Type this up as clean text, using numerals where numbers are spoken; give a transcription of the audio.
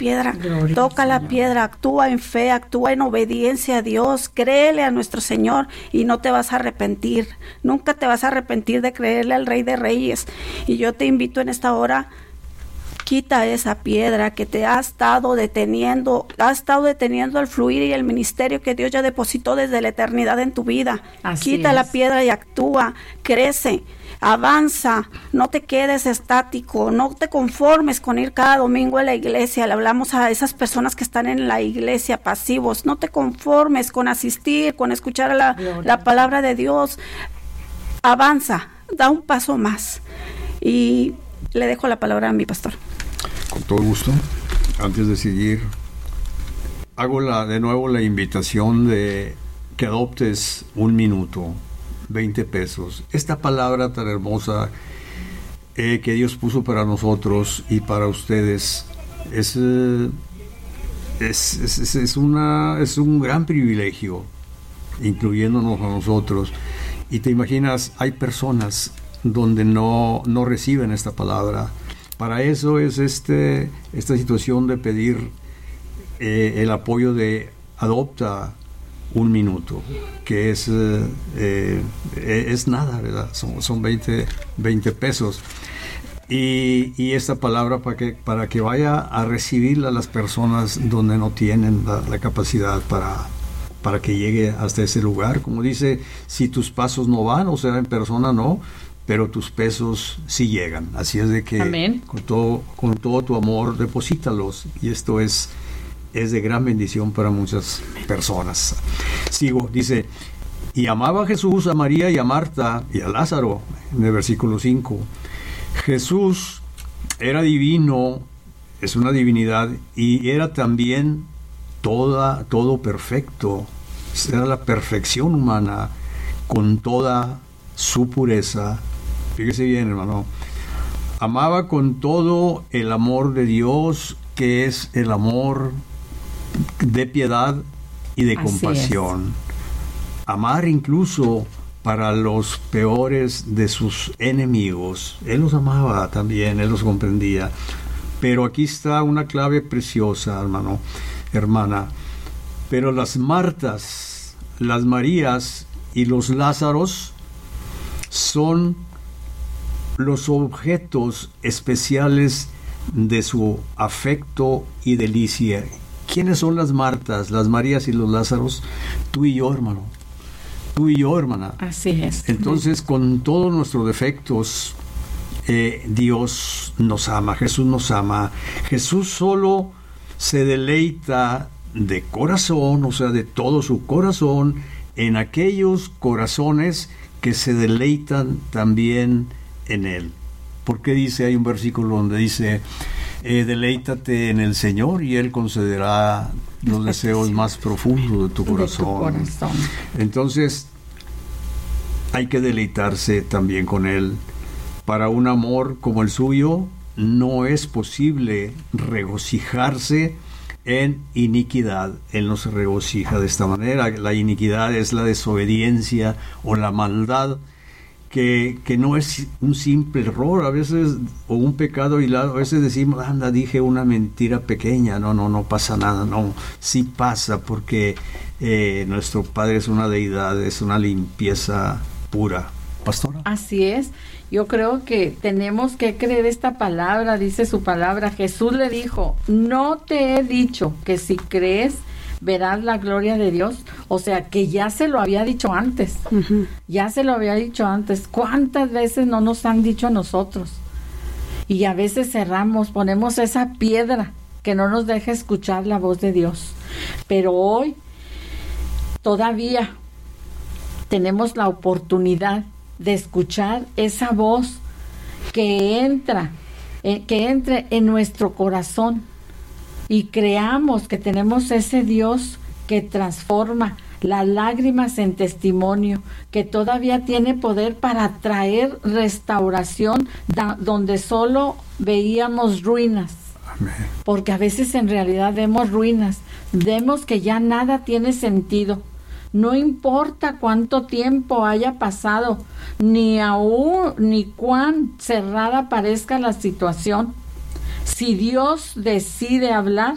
piedra. Gloria Toca al la Señor. piedra, actúa en fe, actúa en obediencia a Dios, créele a nuestro Señor y no te vas a arrepentir. Nunca te vas a arrepentir de creerle al Rey de Reyes. Y yo te invito en esta hora, quita esa piedra que te ha estado deteniendo el fluir y el ministerio que Dios ya depositó desde la eternidad en tu vida. Así Quita es. la piedra y actúa, crece, avanza, no te quedes estático, no te conformes con ir cada domingo a la iglesia. Le hablamos a esas personas que están en la iglesia pasivos, no te conformes con asistir, con escuchar la palabra de Dios. Avanza, da un paso más. Y le dejo la palabra a mi pastor. Con todo gusto. Antes de seguir, hago de nuevo la invitación de que adoptes un minuto, 20 pesos. Esta palabra tan hermosa que Dios puso para nosotros y para ustedes es un gran privilegio, incluyéndonos a nosotros. Y te imaginas, hay personas donde no reciben esta palabra. Para eso es esta situación de pedir el apoyo de adopta un minuto, que es nada, ¿verdad? Son 20 pesos. Y esta palabra para que vaya a recibirla a las personas donde no tienen la capacidad para que llegue hasta ese lugar. Como dice, si tus pasos no van, o sea, en persona no, pero tus pesos sí llegan. Así es de que Amén. con todo tu amor deposítalos, y esto es de gran bendición para muchas personas. Sigo, dice, y amaba a Jesús a María y a Marta y a Lázaro, en el versículo 5. Jesús era divino, es una divinidad, y era también todo perfecto. Era la perfección humana con toda su pureza. Fíjese bien, hermano. Amaba con todo el amor de Dios, que es el amor de piedad y de compasión. Amar incluso para los peores de sus enemigos. Él los amaba también, él los comprendía. Pero aquí está una clave preciosa, hermana. Pero las Martas, las Marías y los Lázaros son los objetos especiales de su afecto y delicia. ¿Quiénes son las Martas, las Marías y los Lázaros? Tú y yo, hermano. Tú y yo, hermana. Así es. Entonces, con todos nuestros defectos, Dios nos ama, Jesús nos ama. Jesús solo se deleita de corazón, o sea, de todo su corazón, en aquellos corazones que se deleitan también en Él. Porque dice, hay un versículo donde dice, deleítate en el Señor y Él concederá los deseos más profundos de tu corazón. Entonces, hay que deleitarse también con Él. Para un amor como el suyo, no es posible regocijarse en iniquidad. Él no se regocija de esta manera. La iniquidad es la desobediencia o la maldad, que no es un simple error a veces, o un pecado y a veces decimos, anda, dije una mentira pequeña. No pasa nada. No, sí pasa, porque nuestro Padre es una deidad, es una limpieza pura. Pastora. Así es. Yo creo que tenemos que creer esta palabra. Dice su palabra, Jesús le dijo, no te he dicho que si crees verás la gloria de Dios. O sea, que ya se lo había dicho antes. Uh-huh. Ya se lo había dicho antes. ¿Cuántas veces no nos han dicho a nosotros? Y a veces cerramos, ponemos esa piedra que no nos deja escuchar la voz de Dios. Pero hoy todavía tenemos la oportunidad de escuchar esa voz que entre en nuestro corazón, y creamos que tenemos ese Dios que transforma las lágrimas en testimonio, que todavía tiene poder para traer restauración donde solo veíamos ruinas. Amén. Porque a veces en realidad vemos ruinas, vemos que ya nada tiene sentido. No importa cuánto tiempo haya pasado, ni cuán cerrada parezca la situación. Si Dios decide hablar,